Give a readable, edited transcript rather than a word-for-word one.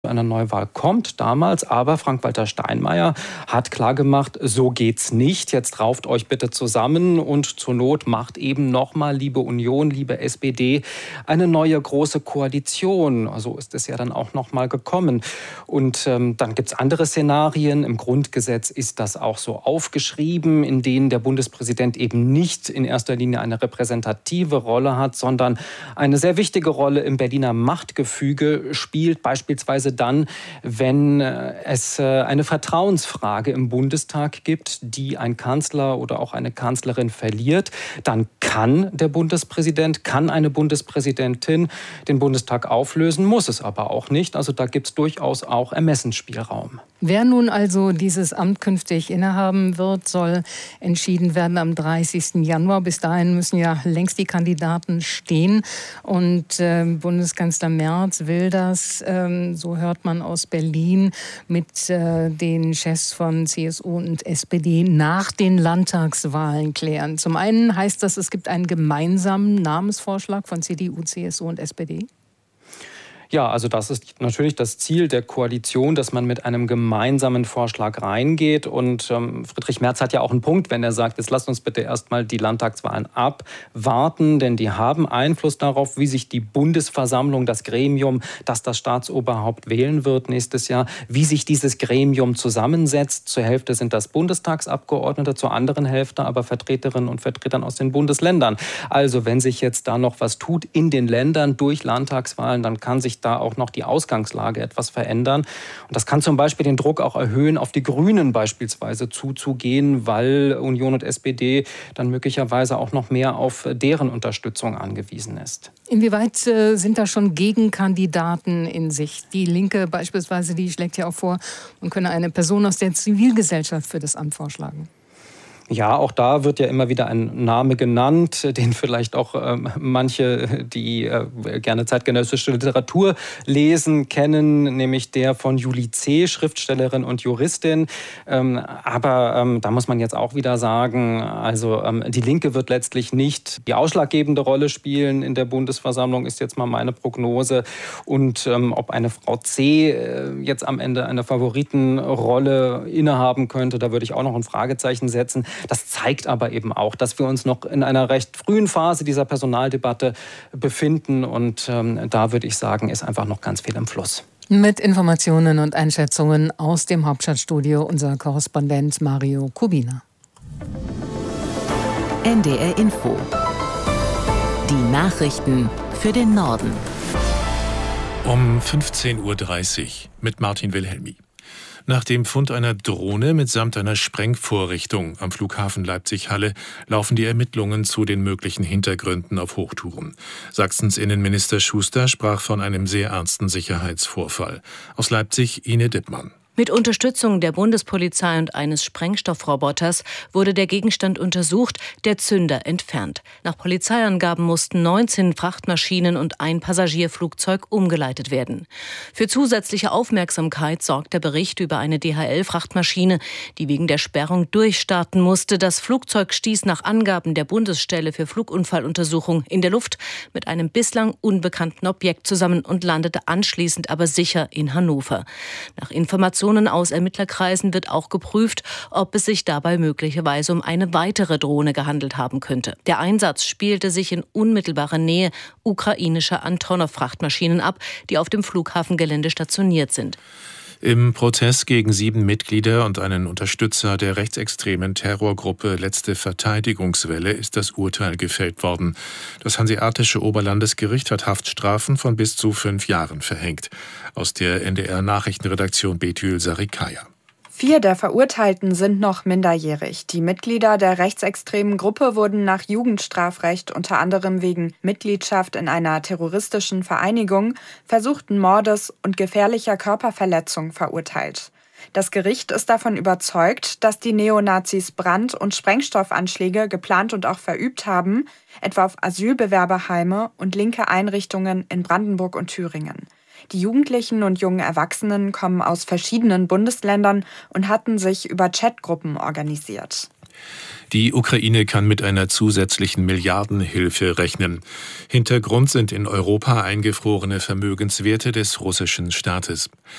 einer Neuwahl kommt damals, aber Frank-Walter Steinmeier hat klargemacht, so geht's nicht. Jetzt rauft euch bitte zusammen und zur Not macht eben nochmal, liebe Union, liebe SPD, eine neue große Koalition. So ist es ja dann auch nochmal gekommen. Und dann gibt's andere Szenarien. Im Grundgesetz ist das auch so aufgeschrieben, in denen der Bundespräsident eben nicht in erster Linie eine repräsentative Rolle hat, sondern eine sehr wichtige Rolle im Berliner Machtgefüge spielt, beispielsweise dann, wenn es eine Vertrauensfrage im Bundestag gibt, die ein Kanzler oder auch eine Kanzlerin verliert, dann kann der Bundespräsident, kann eine Bundespräsidentin den Bundestag auflösen, muss es aber auch nicht. Also da gibt es durchaus auch Ermessensspielraum. Wer nun also dieses Amt künftig innehaben wird, soll entschieden werden am 30. Januar. Bis dahin müssen ja längst die Kandidaten stehen. Und Bundeskanzler Merz will das, so hört man aus Berlin, mit den Chefs von CSU und SPD nach den Landtagswahlen klären. Zum einen heißt das, es gibt einen gemeinsamen Namensvorschlag von CDU, CSU und SPD. Ja, also das ist natürlich das Ziel der Koalition, dass man mit einem gemeinsamen Vorschlag reingeht. Und Friedrich Merz hat ja auch einen Punkt, wenn er sagt, jetzt lasst uns bitte erstmal die Landtagswahlen abwarten, denn die haben Einfluss darauf, wie sich die Bundesversammlung, das Gremium, das das Staatsoberhaupt wählen wird nächstes Jahr, wie sich dieses Gremium zusammensetzt. Zur Hälfte sind das Bundestagsabgeordnete, zur anderen Hälfte aber Vertreterinnen und Vertretern aus den Bundesländern. Also wenn sich jetzt da noch was tut in den Ländern durch Landtagswahlen, dann kann sich da auch noch die Ausgangslage etwas verändern. Und das kann zum Beispiel den Druck auch erhöhen, auf die Grünen beispielsweise zuzugehen, weil Union und SPD dann möglicherweise auch noch mehr auf deren Unterstützung angewiesen ist. Inwieweit sind da schon Gegenkandidaten in Sicht? Die Linke beispielsweise, die schlägt ja auch vor, man könne eine Person aus der Zivilgesellschaft für das Amt vorschlagen. Ja, auch da wird ja immer wieder ein Name genannt, den vielleicht auch manche, die gerne zeitgenössische Literatur lesen, kennen, nämlich der von Julie C., Schriftstellerin und Juristin. Aber da muss man jetzt auch wieder sagen, also die Linke wird letztlich nicht die ausschlaggebende Rolle spielen in der Bundesversammlung, ist jetzt mal meine Prognose. Und ob eine Frau C. Jetzt am Ende eine Favoritenrolle innehaben könnte, da würde ich auch noch ein Fragezeichen setzen. Das zeigt aber eben auch, dass wir uns noch in einer recht frühen Phase dieser Personaldebatte befinden. Und da würde ich sagen, ist einfach noch ganz viel im Fluss. Mit Informationen und Einschätzungen aus dem Hauptstadtstudio unser Korrespondent Mario Kubina. NDR Info. Die Nachrichten für den Norden. Um 15:30 Uhr mit Martin Wilhelmi. Nach dem Fund einer Drohne mitsamt einer Sprengvorrichtung am Flughafen Leipzig-Halle laufen die Ermittlungen zu den möglichen Hintergründen auf Hochtouren. Sachsens Innenminister Schuster sprach von einem sehr ernsten Sicherheitsvorfall. Aus Leipzig Ine Dittmann. Mit Unterstützung der Bundespolizei und eines Sprengstoffroboters wurde der Gegenstand untersucht, der Zünder entfernt. Nach Polizeiangaben mussten 19 Frachtmaschinen und ein Passagierflugzeug umgeleitet werden. Für zusätzliche Aufmerksamkeit sorgt der Bericht über eine DHL-Frachtmaschine, die wegen der Sperrung durchstarten musste. Das Flugzeug stieß nach Angaben der Bundesstelle für Flugunfalluntersuchung in der Luft mit einem bislang unbekannten Objekt zusammen und landete anschließend aber sicher in Hannover. Nach Informationen aus Ermittlerkreisen wird auch geprüft, ob es sich dabei möglicherweise um eine weitere Drohne gehandelt haben könnte. Der Einsatz spielte sich in unmittelbarer Nähe ukrainischer Antonov-Frachtmaschinen ab, die auf dem Flughafengelände stationiert sind. Im Protest gegen 7 Mitglieder und einen Unterstützer der rechtsextremen Terrorgruppe Letzte Verteidigungswelle ist das Urteil gefällt worden. Das Hanseatische Oberlandesgericht hat Haftstrafen von bis zu 5 Jahren verhängt. Aus der NDR-Nachrichtenredaktion Betül Sarikaya. 4 der Verurteilten sind noch minderjährig. Die Mitglieder der rechtsextremen Gruppe wurden nach Jugendstrafrecht unter anderem wegen Mitgliedschaft in einer terroristischen Vereinigung, versuchten Mordes und gefährlicher Körperverletzung verurteilt. Das Gericht ist davon überzeugt, dass die Neonazis Brand- und Sprengstoffanschläge geplant und auch verübt haben, etwa auf Asylbewerberheime und linke Einrichtungen in Brandenburg und Thüringen. Die Jugendlichen und jungen Erwachsenen kommen aus verschiedenen Bundesländern und hatten sich über Chatgruppen organisiert. Die Ukraine kann mit einer zusätzlichen Milliardenhilfe rechnen. Hintergrund sind in Europa eingefrorene Vermögenswerte des russischen Staates.